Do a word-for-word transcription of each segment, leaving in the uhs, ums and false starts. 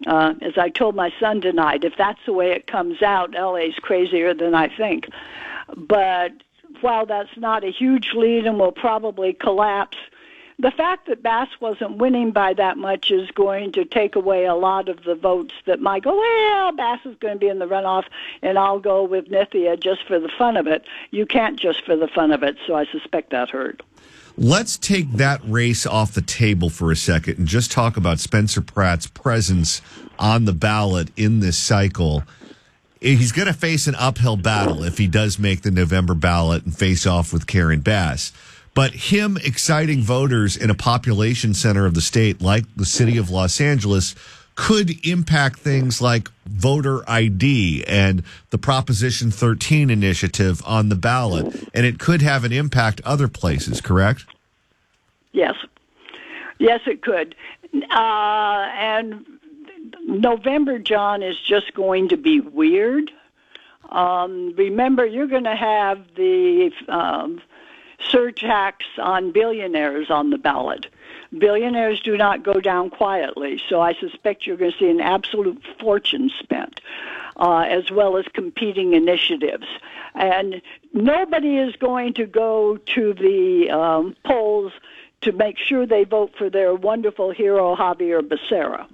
Uh, as I told my son tonight, if that's the way it comes out, L A's crazier than I think. But while that's not a huge lead and will probably collapse, the fact that Bass wasn't winning by that much is going to take away a lot of the votes that might go, well, Bass is going to be in the runoff, and I'll go with Nithya just for the fun of it. You can't just for the fun of it, so I suspect that hurt. Let's take that race off the table for a second and just talk about Spencer Pratt's presence on the ballot in this cycle. He's going to face an uphill battle if he does make the November ballot and face off with Karen Bass. But him exciting voters in a population center of the state like the city of Los Angeles could impact things like voter I D and the Proposition thirteen initiative on the ballot. And it could have an impact other places, correct? Yes. Yes, it could. Uh, and November, John, is just going to be weird. Um, remember, you're going to have the um, surtax on billionaires on the ballot. Billionaires do not go down quietly, so I suspect you're going to see an absolute fortune spent, uh, as well as competing initiatives. And nobody is going to go to the um, polls to make sure they vote for their wonderful hero, Javier Becerra.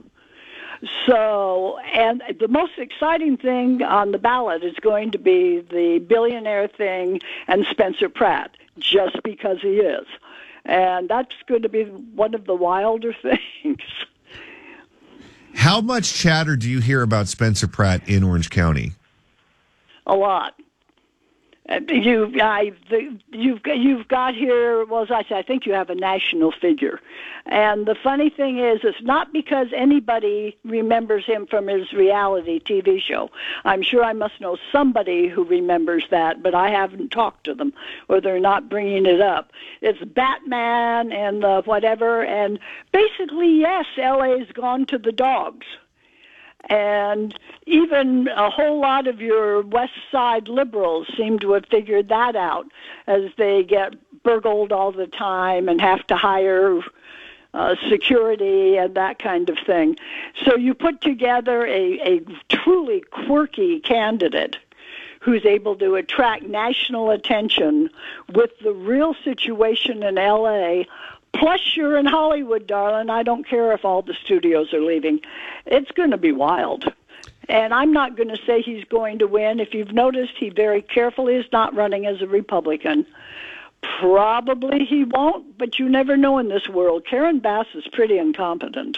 So, and the most exciting thing on the ballot is going to be the billionaire thing and Spencer Pratt, just because he is. And that's going to be one of the wilder things. How much chatter do you hear about Spencer Pratt in Orange County? A lot. You, I, the, you've you've got here. Well, as I said, I think you have a national figure, and the funny thing is, it's not because anybody remembers him from his reality T V show. I'm sure I must know somebody who remembers that, but I haven't talked to them, or they're not bringing it up. It's Batman and uh, whatever, and basically, yes, L A's gone to the dogs. And even a whole lot of your West Side liberals seem to have figured that out as they get burgled all the time and have to hire uh, security and that kind of thing. So you put together a, a truly quirky candidate who's able to attract national attention with the real situation in L A. Plus, you're in Hollywood, darling. I don't care if all the studios are leaving. It's going to be wild. And I'm not going to say he's going to win. If you've noticed, he very carefully is not running as a Republican. Probably he won't, but you never know in this world. Karen Bass is pretty incompetent.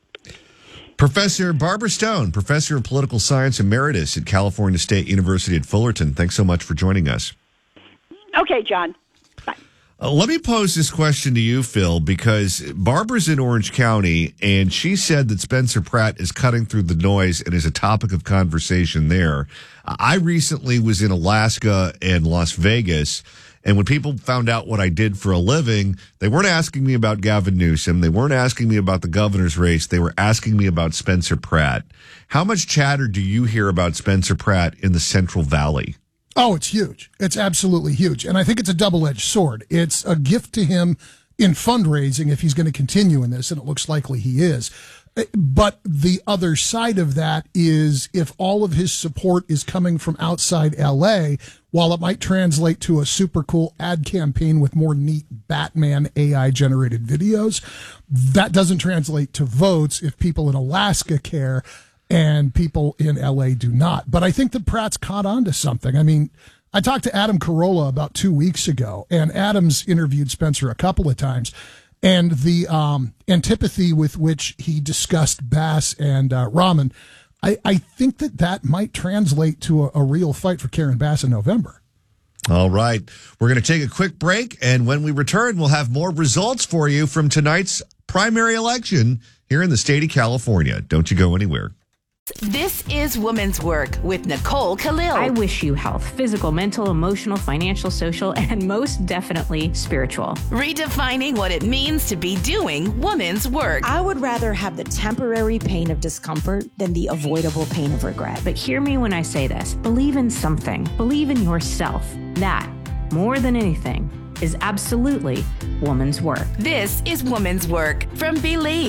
Professor Barbara Stone, Professor of Political Science Emeritus at California State University at Fullerton. Thanks so much for joining us. Okay, John. Uh, let me pose this question to you, Phil, because Barbara's in Orange County, and she said that Spencer Pratt is cutting through the noise and is a topic of conversation there. I recently was in Alaska and Las Vegas, and when people found out what I did for a living, they weren't asking me about Gavin Newsom. They weren't asking me about the governor's race. They were asking me about Spencer Pratt. How much chatter do you hear about Spencer Pratt in the Central Valley? Oh, it's huge. It's absolutely huge. And I think it's a double-edged sword. It's a gift to him in fundraising if he's going to continue in this, and it looks likely he is. But the other side of that is if all of his support is coming from outside L A, while it might translate to a super cool ad campaign with more neat Batman A I-generated videos, that doesn't translate to votes if people in Alaska care and people in L A do not. But I think that Pratt's caught on to something. I mean, I talked to Adam Carolla about two weeks ago, and Adam's interviewed Spencer a couple of times, and the um, antipathy with which he discussed Bass and uh, Rahman, I, I think that that might translate to a, a real fight for Karen Bass in November. All right. We're going to take a quick break, and when we return, we'll have more results for you from tonight's primary election here in the state of California. Don't you go anywhere. This is Woman's Work with Nicole Khalil. I wish you health, physical, mental, emotional, financial, social, and most definitely spiritual. Redefining what it means to be doing woman's work. I would rather have the temporary pain of discomfort than the avoidable pain of regret. But hear me when I say this. Believe in something. Believe in yourself. That, more than anything, is absolutely woman's work. This is Woman's Work from Believe.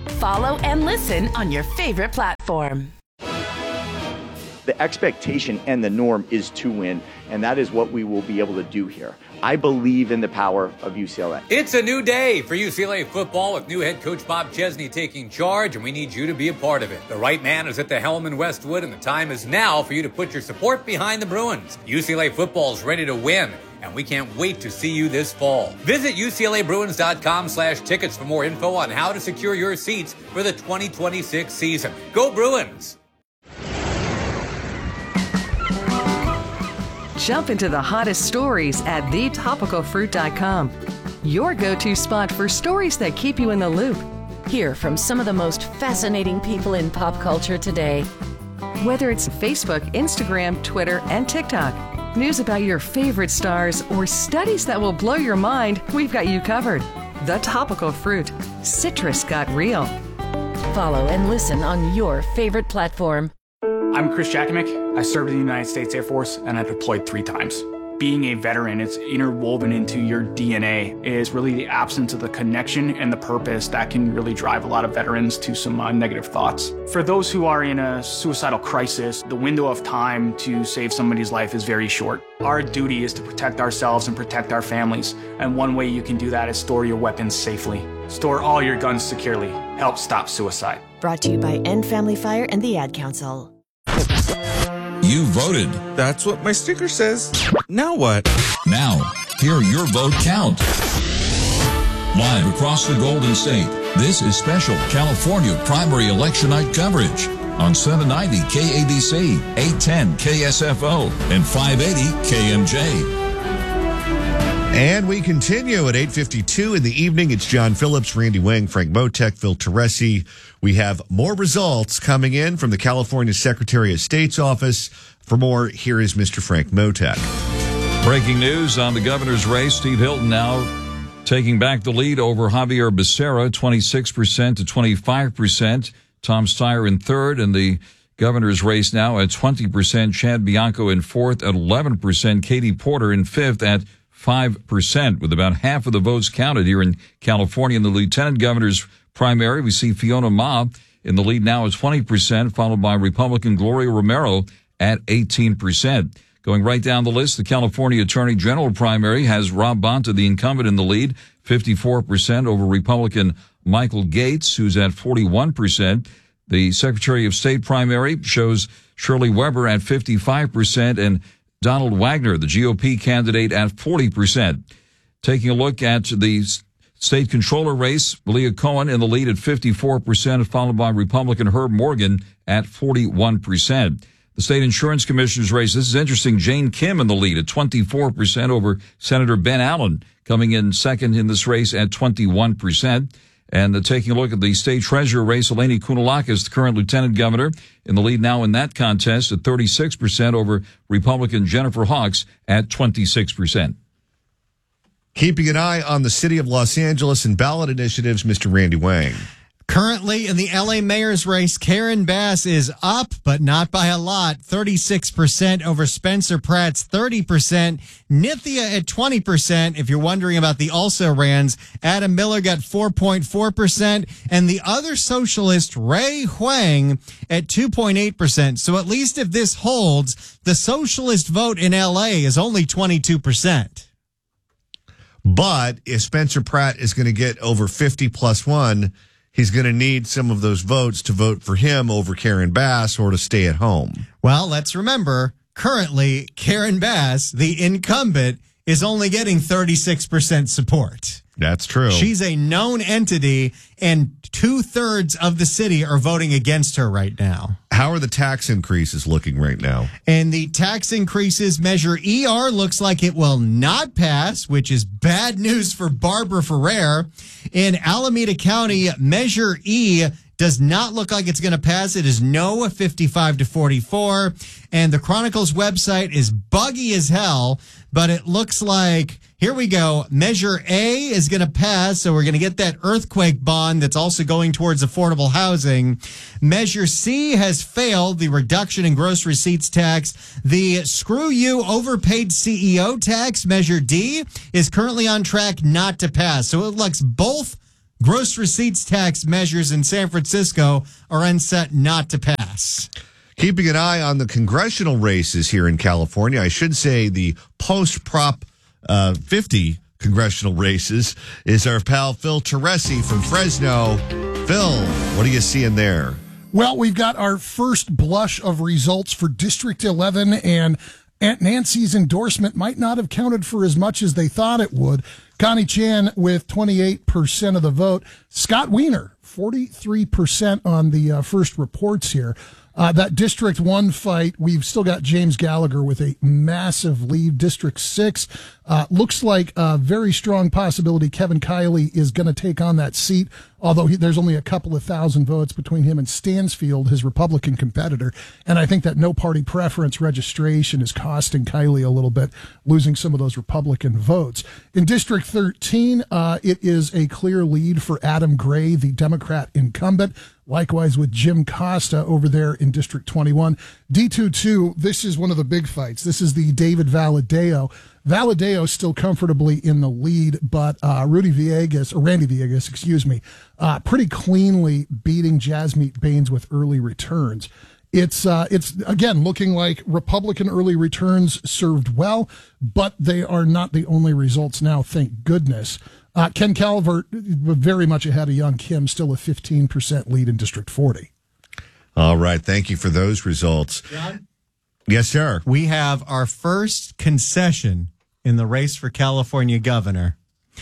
Follow and listen on your favorite platform. The expectation and the norm is to win, and that is what we will be able to do here. I believe in the power of U C L A. It's a new day for U C L A football with new head coach Bob Chesney taking charge, and we need you to be a part of it. The right man is at the helm in Westwood, and the time is now for you to put your support behind the Bruins. U C L A football is ready to win, and we can't wait to see you this fall. Visit U C L A Bruins dot com slash tickets for more info on how to secure your seats for the twenty twenty-six season. Go Bruins! Jump into the hottest stories at the topical fruit dot com. Your go-to spot for stories that keep you in the loop. Hear from some of the most fascinating people in pop culture today. Whether it's Facebook, Instagram, Twitter, and TikTok, news about your favorite stars, or studies that will blow your mind, we've got you covered. The Topical Fruit. Citrus got real. Follow and listen on your favorite platform. I'm Chris Jakimick. I served in the United States Air Force and I deployed three times. Being a veteran, it's interwoven into your D N A, is really the absence of the connection and the purpose that can really drive a lot of veterans to some uh, negative thoughts. For those who are in a suicidal crisis, the window of time to save somebody's life is very short. Our duty is to protect ourselves and protect our families, and one way you can do that is store your weapons safely. Store all your guns securely. Help stop suicide. Brought to you by End Family Fire and the Ad Council. You voted. That's what my sticker says. Now what? Now, hear your vote count. Live across the Golden State, this is special California primary election night coverage on seven ninety K A B C, eight ten K S F O, and five eighty K M J. And we continue at eight fifty-two in the evening. It's John Phillips, Randy Wang, Frank Motek, Phil Teresi. We have more results coming in from the California Secretary of State's office. For more, here is Mister Frank Motek. Breaking news on the governor's race. Steve Hilton now taking back the lead over Javier Becerra, twenty-six percent to twenty-five percent. Tom Steyer in third, and the governor's race now at twenty percent. Chad Bianco in fourth at eleven percent. Katie Porter in fifth at five percent, with about half of the votes counted here in California. In the lieutenant governor's primary, we see Fiona Ma in the lead now at twenty percent, followed by Republican Gloria Romero at eighteen percent. Going right down the list, the California Attorney General primary has Rob Bonta, the incumbent, in the lead, fifty-four percent over Republican Michael Gates, who's at forty-one percent. The Secretary of State primary shows Shirley Weber at fifty-five percent and Donald Wagner, the G O P candidate, at forty percent. Taking a look at the state controller race, Leah Cohen in the lead at fifty-four percent, followed by Republican Herb Morgan at forty-one percent. The state insurance commissioner's race, this is interesting. Jane Kim in the lead at twenty-four percent over Senator Ben Allen, coming in second in this race at twenty-one percent. And uh, taking a look at the state treasurer race, Eleni Kounalakis, the current lieutenant governor, in the lead now in that contest at thirty-six percent over Republican Jennifer Hawkes at twenty-six percent. Keeping an eye on the city of Los Angeles and ballot initiatives, Mister Randy Wang. Currently in the L A mayor's race, Karen Bass is up, but not by a lot. thirty-six percent over Spencer Pratt's thirty percent. Nithya at twenty percent. If you're wondering about the also-rans, Adam Miller got four point four percent. And the other socialist, Ray Huang, at two point eight percent. So at least if this holds, the socialist vote in L A is only twenty-two percent. But if Spencer Pratt is going to get over fifty plus one, he's going to need some of those votes to vote for him over Karen Bass or to stay at home. Well, let's remember, currently, Karen Bass, the incumbent, is only getting thirty-six percent support. That's true. She's a known entity, and two-thirds of the city are voting against her right now. How are the tax increases looking right now? And the tax increases measure E R looks like it will not pass, which is bad news for Barbara Ferrer. In Alameda County, Measure E does not look like it's going to pass. It is no, fifty-five to forty-four. And the Chronicle's website is buggy as hell, but it looks like, here we go, Measure A is going to pass, so we're going to get that earthquake bond that's also going towards affordable housing. Measure C has failed, the reduction in gross receipts tax. The screw you overpaid C E O tax, Measure D, is currently on track not to pass. So it looks both gross receipts tax measures in San Francisco are unset not to pass. Keeping an eye on the congressional races here in California, I should say the post-Prop uh, fifty congressional races, is our pal Phil Teresi from Fresno. Phil, what are you seeing there? Well, we've got our first blush of results for District eleven, and Aunt Nancy's endorsement might not have counted for as much as they thought it would. Connie Chan with twenty-eight percent of the vote. Scott Wiener, forty-three percent on the uh, first reports here. Uh, that District one fight, we've still got James Gallagher with a massive lead. District six, uh, looks like a very strong possibility Kevin Kiley is going to take on that seat, although he, there's only a couple of thousand votes between him and Stansfield, his Republican competitor. And I think that no party preference registration is costing Kiley a little bit, losing some of those Republican votes. In District thirteen, uh, it is a clear lead for Adam Gray, the Democrat incumbent. Likewise with Jim Costa over there in District twenty-one. D twenty-two, this is one of the big fights. This is the David Valadeo. Valadeo still comfortably in the lead, but uh, Rudy Villegas, or Randy Villegas, excuse me, uh, pretty cleanly beating Jasmeet Baines with early returns. It's, uh, it's again, looking like Republican early returns served well, but they are not the only results now, thank goodness. Uh, Ken Calvert, very much ahead of Young Kim, still a fifteen percent lead in District forty. All right. Thank you for those results. John? Yes, sir. We have our first concession in the race for California governor.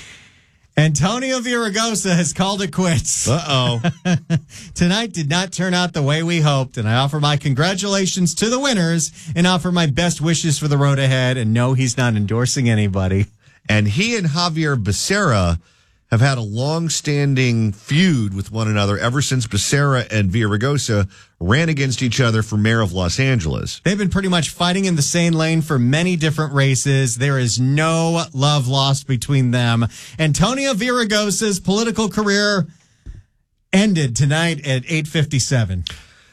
Antonio Villaraigosa has called it quits. Uh-oh. Tonight did not turn out the way we hoped, and I offer my congratulations to the winners and offer my best wishes for the road ahead, and no, he's not endorsing anybody. And he and Javier Becerra have had a long-standing feud with one another ever since Becerra and Villaraigosa ran against each other for mayor of Los Angeles. They've been pretty much fighting in the same lane for many different races. There is no love lost between them. Antonio Villaraigosa's political career ended tonight at eight fifty-seven.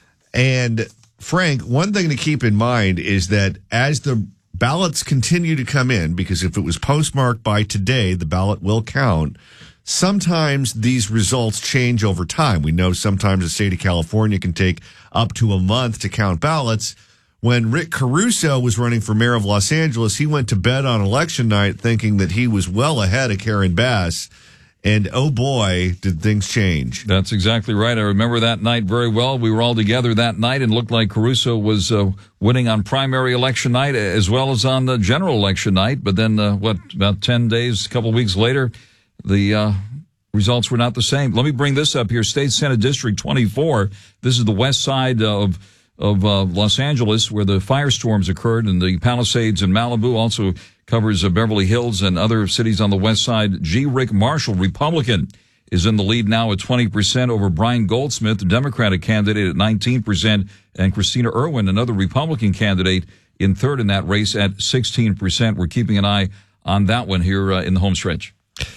And, Frank, one thing to keep in mind is that as the ballots continue to come in, because if it was postmarked by today, the ballot will count. Sometimes these results change over time. We know sometimes the state of California can take up to a month to count ballots. When Rick Caruso was running for mayor of Los Angeles, he went to bed on election night thinking that he was well ahead of Karen Bass. And oh boy, did things change. That's exactly right. I remember that night very well. We were all together that night and looked like Caruso was uh, winning on primary election night as well as on the general election night. But then, uh, what, about ten days, a couple of weeks later, the uh, results were not the same. Let me bring this up here. State Senate District twenty-four. This is the west side of of uh, Los Angeles where the firestorms occurred, and the Palisades and Malibu also covers uh, Beverly Hills and other cities on the west side. G. Rick Marshall, Republican, is in the lead now at twenty percent over Brian Goldsmith, the Democratic candidate, at nineteen percent, and Christina Irwin, another Republican candidate, in third in that race at sixteen percent. We're keeping an eye on that one here uh, in the home stretch.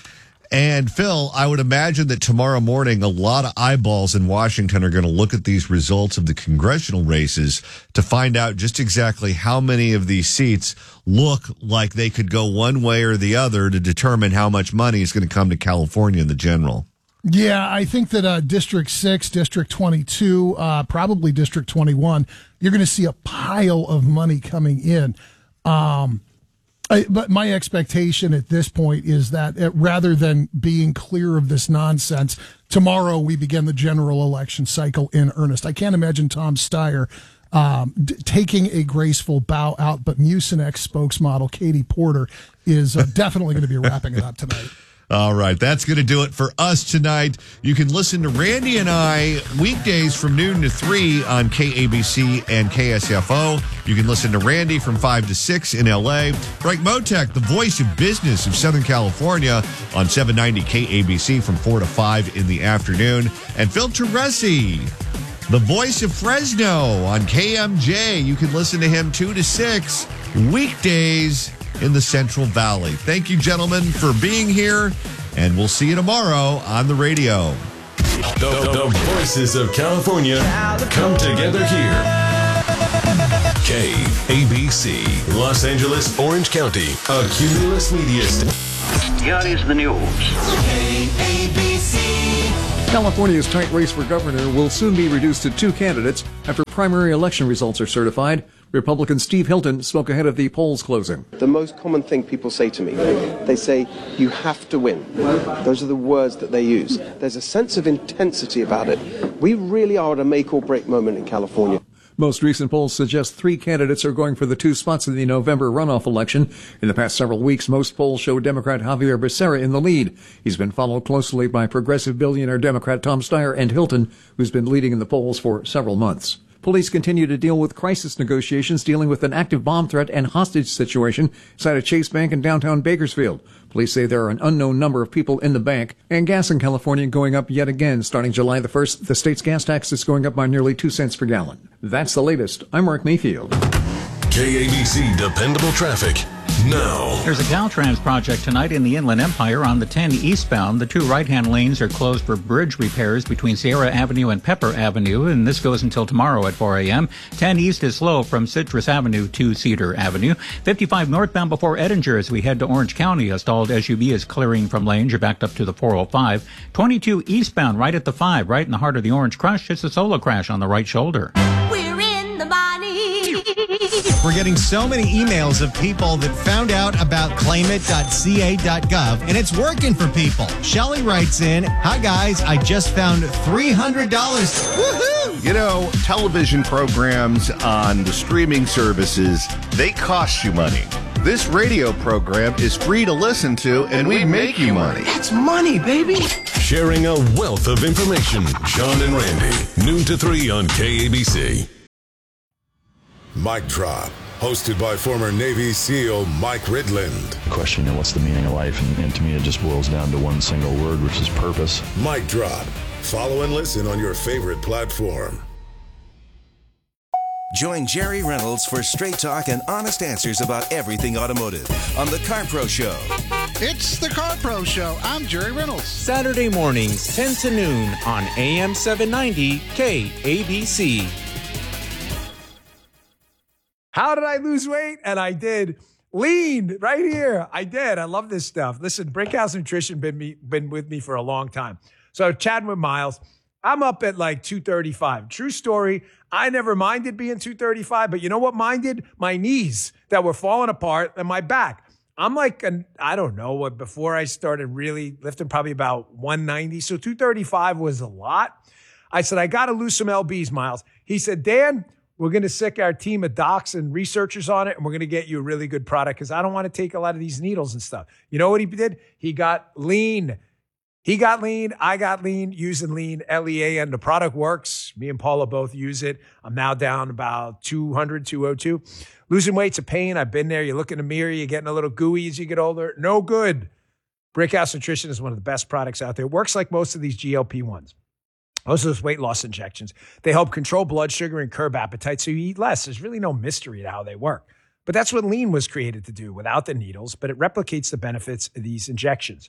And, Phil, I would imagine that tomorrow morning a lot of eyeballs in Washington are going to look at these results of the congressional races to find out just exactly how many of these seats look like they could go one way or the other to determine how much money is going to come to California in the general. Yeah, I think that uh, District six, District twenty-two, uh, probably District twenty-one, you're going to see a pile of money coming in. Um I, but my expectation at this point is that it, rather than being clear of this nonsense, tomorrow we begin the general election cycle in earnest. I can't imagine Tom Steyer um, d- taking a graceful bow out, but Mucinex spokesmodel Katie Porter is uh, definitely going to be wrapping it up tonight. All right, that's going to do it for us tonight. You can listen to Randy and I weekdays from noon to three on K A B C and K S F O. You can listen to Randy from five to six in L A. Frank Motek, the voice of business of Southern California, on seven ninety K A B C from four to five in the afternoon. And Phil Teresi, the voice of Fresno, on K M J. You can listen to him two to six weekdays in the Central Valley. Thank you, gentlemen, for being here, and we'll see you tomorrow on the radio. The, the voices of California come together here. K A B C, Los Angeles, Orange County, a Cumulus Media station. Here is the news. K A B C. California's tight race for governor will soon be reduced to two candidates after primary election results are certified. Republican Steve Hilton spoke ahead of the polls closing. The most common thing people say to me, they say, you have to win. Those are the words that they use. There's a sense of intensity about it. We really are at a make or break moment in California. Most recent polls suggest three candidates are going for the two spots in the November runoff election. In the past several weeks, most polls show Democrat Javier Becerra in the lead. He's been followed closely by progressive billionaire Democrat Tom Steyer and Hilton, who's been leading in the polls for several months. Police continue to deal with crisis negotiations dealing with an active bomb threat and hostage situation inside a Chase Bank in downtown Bakersfield. Police say there are an unknown number of people in the bank. And gas in California going up yet again. Starting July the first, the state's gas tax is going up by nearly two cents per gallon. That's the latest. I'm Mark Mayfield. K A B C Dependable Traffic. Now. There's a Caltrans project tonight in the Inland Empire on the ten eastbound. The two right-hand lanes are closed for bridge repairs between Sierra Avenue and Pepper Avenue, and this goes until tomorrow at four a.m. ten east is slow from Citrus Avenue to Cedar Avenue. fifty-five northbound before Edinger as we head to Orange County. A stalled S U V is clearing from lanes. You're backed up to the four oh five. twenty-two eastbound right at the five, right in the heart of the Orange Crush. It's a solo crash on the right shoulder. We're in the money. We're getting so many emails of people that found out about claim it dot c a dot gov, and it's working for people. Shelley writes in, hi guys, I just found three hundred dollars. Woohoo! You know, television programs on the streaming services, they cost you money. This radio program is free to listen to, and we make you money. That's money, baby. Sharing a wealth of information. John and Randy, noon to three on K A B C. Mic Drop, hosted by former Navy SEAL Mike Ridland. Question, you know, what's the meaning of life? And, and to me, it just boils down to one single word, which is purpose. Mic Drop. Follow and listen on your favorite platform. Join Jerry Reynolds for straight talk and honest answers about everything automotive on The Car Pro Show. It's The Car Pro Show. I'm Jerry Reynolds. Saturday mornings, ten to noon on A M seven ninety K A B C. How did I lose weight? And I did. Lean right here. I did. I love this stuff. Listen, Brickhouse Nutrition been me been with me for a long time. So chatting with Miles, I'm up at like two thirty-five. True story. I never minded being two thirty-five, but you know what minded? My knees that were falling apart and my back. I'm like, an, I don't know what, before I started really lifting, probably about one ninety. So two thirty-five was a lot. I said, I got to lose some L Bs, Miles. He said, Dan, we're going to sick our team of docs and researchers on it, and we're going to get you a really good product because I don't want to take a lot of these needles and stuff. You know what he did? He got lean. He got lean. I got lean using lean, L E A, and the product works. Me and Paula both use it. I'm now down about two hundred, two oh two. Losing weight's a pain. I've been there. You look in the mirror, you're getting a little gooey as you get older. No good. Brickhouse Nutrition is one of the best products out there. It works like most of these G L P ones. Most of those weight loss injections, they help control blood sugar and curb appetite so you eat less. There's really no mystery to how they work. But that's what lean was created to do without the needles, but it replicates the benefits of these injections.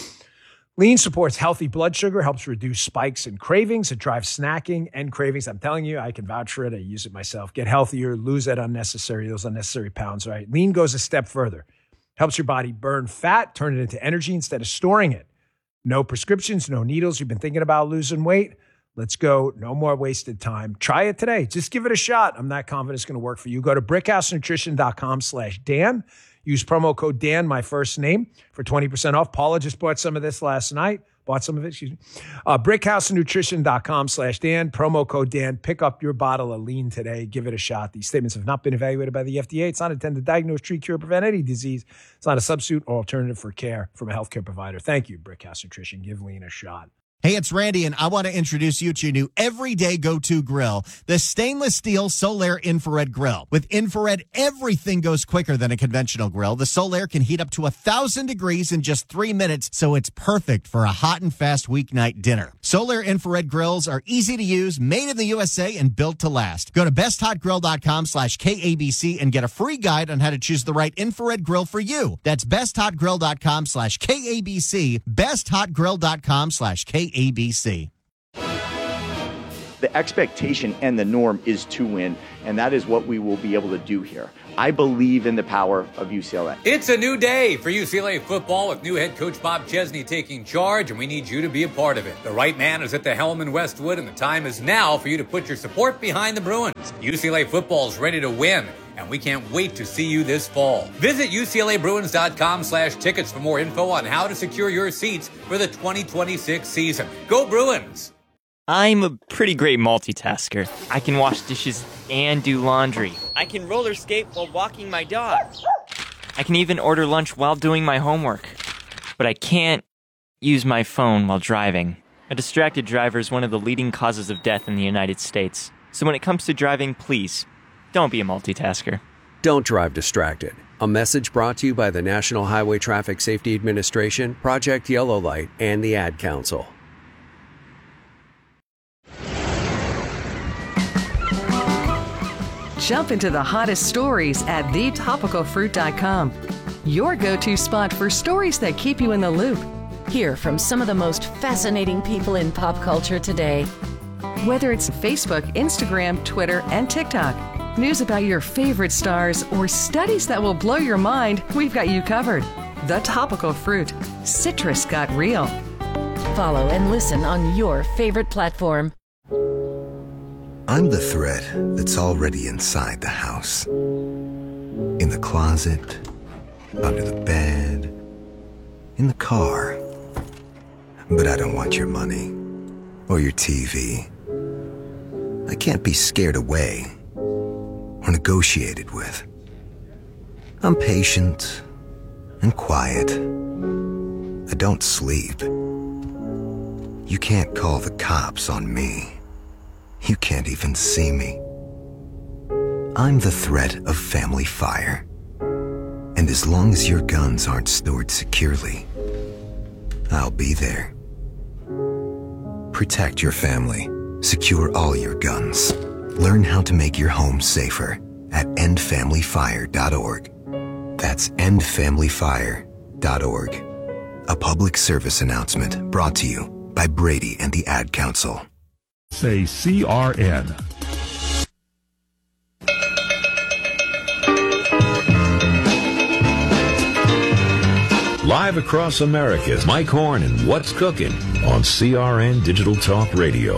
Lean supports healthy blood sugar, helps reduce spikes and cravings. It drives snacking and cravings. I'm telling you, I can vouch for it. I use it myself. Get healthier, lose that unnecessary, those unnecessary pounds, right? Lean goes a step further. Helps your body burn fat, turn it into energy instead of storing it. No prescriptions, no needles. You've been thinking about losing weight? Let's go. No more wasted time. Try it today. Just give it a shot. I'm not confident it's going to work for you. Go to brickhousenutrition.com slash Dan. Use promo code Dan, my first name, for twenty percent off. Paula just bought some of this last night. Bought some of it, excuse me. Uh, brickhousenutrition.com slash Dan. Promo code Dan. Pick up your bottle of lean today. Give it a shot. These statements have not been evaluated by the F D A. It's not intended to diagnose, treat, cure, prevent any disease. It's not a substitute or alternative for care from a healthcare provider. Thank you, Brickhouse Nutrition. Give lean a shot. Hey, it's Randy, and I want to introduce you to your new everyday go-to grill, the stainless steel Solaire Infrared Grill. With infrared, everything goes quicker than a conventional grill. The Solaire can heat up to one thousand degrees in just three minutes, so it's perfect for a hot and fast weeknight dinner. Solaire Infrared Grills are easy to use, made in the U S A, and built to last. Go to besthotgrill.com slash KABC and get a free guide on how to choose the right infrared grill for you. That's besthotgrill.com slash KABC, besthotgrill.com slash KABC. A B C. The expectation and the norm is to win, and that is what we will be able to do here. I believe in the power of U C L A. It's a new day for U C L A football with new head coach Bob Chesney taking charge, and we need you to be a part of it. The right man is at the helm in Westwood, and the time is now for you to put your support behind the Bruins. U C L A football is ready to win, and we can't wait to see you this fall. Visit U C L A Bruins dot com slash tickets for more info on how to secure your seats for the twenty twenty-six season. Go Bruins! I'm a pretty great multitasker. I can wash dishes and do laundry. I can roller skate while walking my dog. I can even order lunch while doing my homework. But I can't use my phone while driving. A distracted driver is one of the leading causes of death in the United States. So when it comes to driving, please, don't be a multitasker. Don't drive distracted. A message brought to you by the National Highway Traffic Safety Administration, Project Yellow Light, and the Ad Council. Jump into the hottest stories at the topical fruit dot com. Your go-to spot for stories that keep you in the loop. Hear from some of the most fascinating people in pop culture today. Whether it's Facebook, Instagram, Twitter, and TikTok, news about your favorite stars, or studies that will blow your mind, we've got you covered. The Topical Fruit. Citrus got real. Follow and listen on your favorite platform. I'm the thread that's already inside the house. In the closet, under the bed, in the car. But I don't want your money or your T V. I can't be scared away or negotiated with. I'm patient and quiet. I don't sleep. You can't call the cops on me. You can't even see me. I'm the threat of family fire. And as long as your guns aren't stored securely, I'll be there. Protect your family. Secure all your guns. Learn how to make your home safer at end family fire dot org. That's end family fire dot org. A public service announcement brought to you by Brady and the Ad Council. Say C R N. Live across America, Mike Horn and What's Cooking on C R N Digital Talk Radio.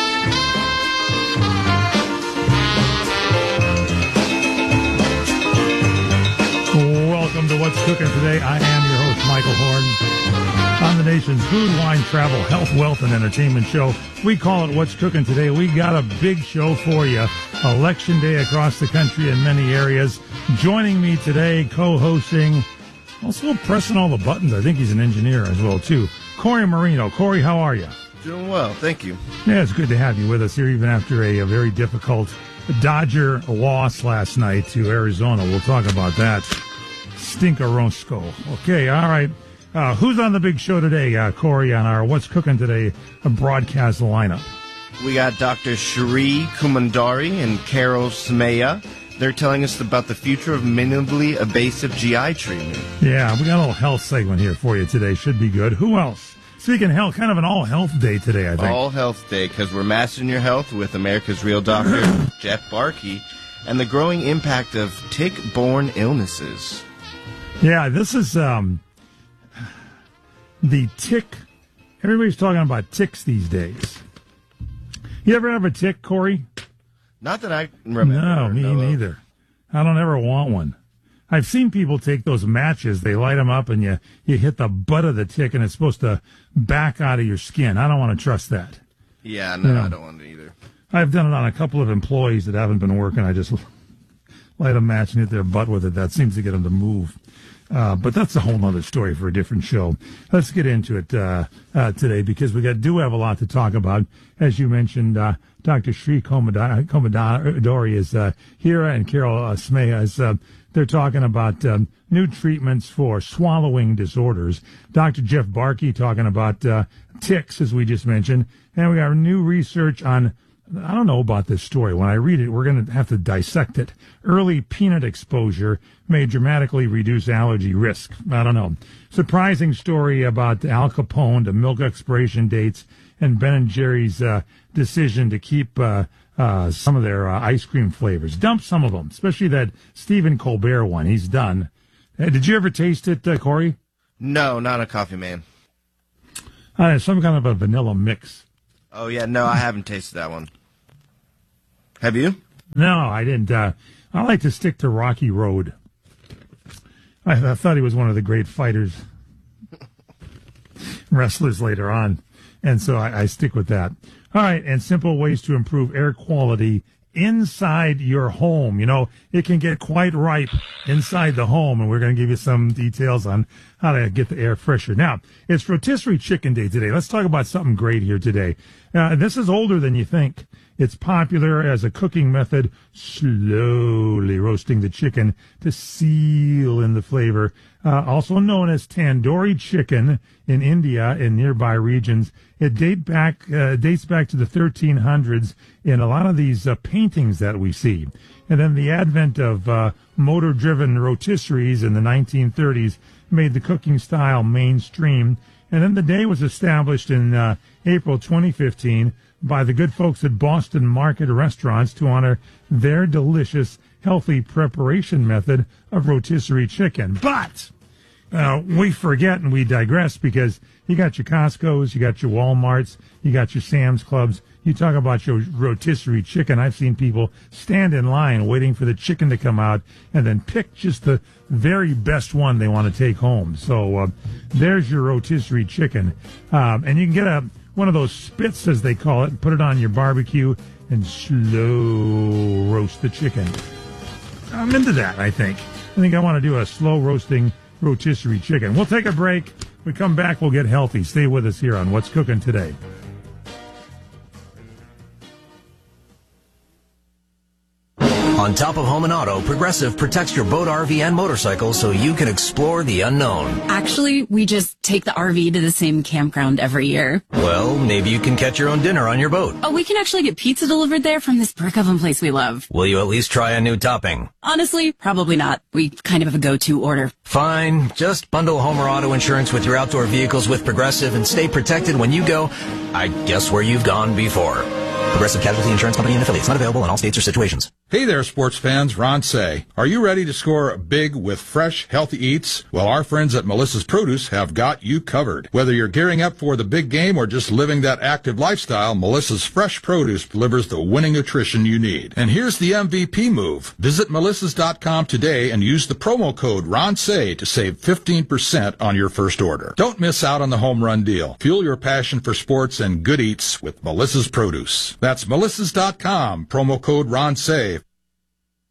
Welcome to What's Cooking Today. I am your host, Michael Horn. On the nation's food, wine, travel, health, wealth, and entertainment show, we call it What's Cooking Today. We got a big show for you. Election day across the country in many areas. Joining me today, co-hosting, also pressing all the buttons. I think he's an engineer as well, too. Corey Marino. Corey, how are you? Doing well, thank you. Yeah, it's good to have you with us here, even after a, a very difficult Dodger loss last night to Arizona. We'll talk about that. Stinkerosco. Okay, all right. Uh, who's on the big show today, uh, Corey, on our What's Cooking Today broadcast lineup? We got Doctor Shri Kumandari and Carol Smeya. They're telling us about the future of minimally invasive G I treatment. Yeah, we got a little health segment here for you today. Should be good. Who else? Speaking of health, kind of an all-health day today, I think. All health day, because we're mastering your health with America's Real Doctor, Jeff Barkey, and the growing impact of tick-borne illnesses. Yeah, this is um, the tick. Everybody's talking about ticks these days. You ever have a tick, Corey? Not that I remember. No, me no. neither. I don't ever want one. I've seen people take those matches, they light them up, and you, you hit the butt of the tick, and it's supposed to back out of your skin. I don't want to trust that. Yeah, no, you know, I don't want it either. I've done it on a couple of employees that haven't been working. I just light a match and hit their butt with it. That seems to get them to move. Uh, but that's a whole other story for a different show. Let's get into it uh, uh, today because we got, do have a lot to talk about. As you mentioned, uh, Doctor Shri Kumandari is uh, here, and Carol uh, Smeya is uh, they're talking about um, new treatments for swallowing disorders. Doctor Jeff Barkey talking about uh, ticks, as we just mentioned. And we got new research on, I don't know about this story. When I read it, we're going to have to dissect it. Early peanut exposure may dramatically reduce allergy risk. I don't know. Surprising story about Al Capone, the milk expiration dates, and Ben and Jerry's uh, decision to keep uh, uh, some of their uh, ice cream flavors. Dump some of them, especially that Stephen Colbert one. He's done. Uh, did you ever taste it, uh, Corey? No, not a coffee man. Uh, some kind of a vanilla mix. Oh, yeah, no, I haven't tasted that one. Have you? No, I didn't. Uh, I like to stick to Rocky Road. I, I thought he was one of the great fighters, wrestlers later on, and so I, I stick with that. All right, and simple ways to improve air quality inside your home. You know, it can get quite ripe inside the home, and we're going to give you some details on how to get the air fresher. Now, it's Rotisserie Chicken Day today. Let's talk about something great here today. Uh, this is older than you think. It's popular as a cooking method, slowly roasting the chicken to seal in the flavor. Uh, also known as tandoori chicken in India and nearby regions. It date back, uh, dates back to the thirteen hundreds in a lot of these uh, paintings that we see. And then the advent of uh, motor-driven rotisseries in the nineteen thirties made the cooking style mainstream. And then the day was established in uh, April twenty fifteen by the good folks at Boston Market Restaurants to honor their delicious, healthy preparation method of rotisserie chicken. But uh, we forget and we digress because you got your Costco's, you got your Walmarts, you got your Sam's Clubs. You talk about your rotisserie chicken. I've seen people stand in line waiting for the chicken to come out and then pick just the very best one they want to take home. So uh, there's your rotisserie chicken. Um, and you can get a one of those spits, as they call it, and put it on your barbecue and slow roast the chicken. I'm into that, I think. I think I want to do a slow roasting rotisserie chicken. We'll take a break. We come back, we'll get healthy. Stay with us here on What's Cooking Today. On top of home and auto, Progressive protects your boat, R V, and motorcycle so you can explore the unknown. Actually, we just take the R V to the same campground every year. Well, maybe you can catch your own dinner on your boat. Oh, we can actually get pizza delivered there from this brick oven place we love. Will you at least try a new topping? Honestly, probably not. We kind of have a go-to order. Fine. Just bundle home or auto insurance with your outdoor vehicles with Progressive and stay protected when you go, I guess, where you've gone before. Progressive Casualty Insurance Company and affiliates. Not available in all states or situations. Hey there, sports fans. Ron Say. Are you ready to score big with fresh, healthy eats? Well, our friends at Melissa's Produce have got you covered. Whether you're gearing up for the big game or just living that active lifestyle, Melissa's Fresh Produce delivers the winning nutrition you need. And here's the M V P move. Visit melissas dot com today and use the promo code Ron Say to save fifteen percent on your first order. Don't miss out on the home run deal. Fuel your passion for sports and good eats with Melissa's Produce. That's melissas dot com, promo code Ron Say